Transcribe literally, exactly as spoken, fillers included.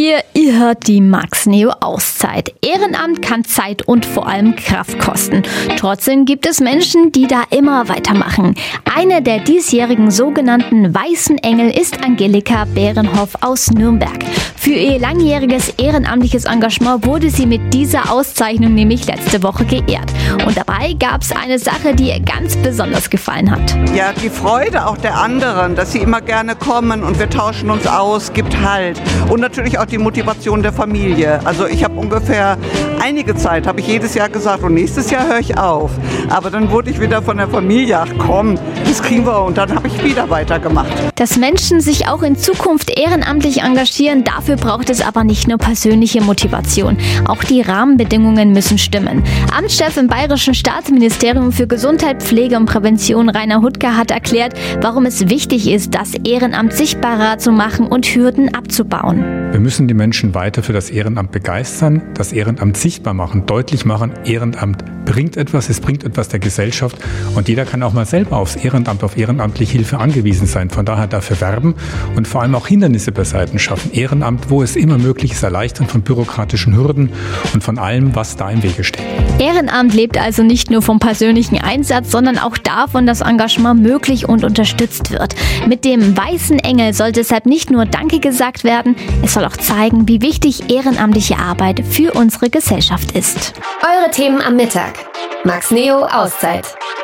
hier, ihr hört die Max Neo Auszeit. Ehrenamt kann Zeit und vor allem Kraft kosten. Trotzdem gibt es Menschen, die da immer weitermachen. Eine der diesjährigen sogenannten Weißen Engel ist Angelika Behrenhoff aus Nürnberg. Für ihr langjähriges ehrenamtliches Engagement wurde sie mit dieser Auszeichnung nämlich letzte Woche geehrt. Und dabei gab es eine Sache, die ihr ganz besonders gefallen hat. Ja, die Freude auch der anderen, dass sie immer gerne kommen und wir tauschen uns aus, gibt Halt. Und natürlich auch die Motivation der Familie. Also ich habe ungefähr einige Zeit, habe ich jedes Jahr gesagt, und nächstes Jahr höre ich auf. Aber dann wurde ich wieder von der Familie, ach komm, das kriegen wir, und dann habe ich wieder weitergemacht. Dass Menschen sich auch in Zukunft ehrenamtlich engagieren, dafür braucht es aber nicht nur persönliche Motivation. Auch die Rahmenbedingungen müssen stimmen. Amtschef im Bayerischen Staatsministerium für Gesundheit, Pflege und Prävention Rainer Huttger hat erklärt, warum es wichtig ist, das Ehrenamt sichtbarer zu machen und Hürden abzubauen. Wir müssen die Menschen weiter für das Ehrenamt begeistern, das Ehrenamt sichtbar machen, deutlich machen, Ehrenamt bringt etwas, es bringt etwas der Gesellschaft und jeder kann auch mal selber aufs Ehrenamt, auf ehrenamtliche Hilfe angewiesen sein. Von daher dafür werben und vor allem auch Hindernisse beiseite schaffen. Ehrenamt, wo es immer möglich ist, erleichtern von bürokratischen Hürden und von allem, was da im Wege steht. Ehrenamt lebt also nicht nur vom persönlichen Einsatz, sondern auch davon, dass Engagement möglich und unterstützt wird. Mit dem Weißen Engel soll deshalb nicht nur Danke gesagt werden, es soll auch zeigen, wie wichtig ehrenamtliche Arbeit für unsere Gesellschaft ist. Eure Themen am Mittag. Max Neo Auszeit.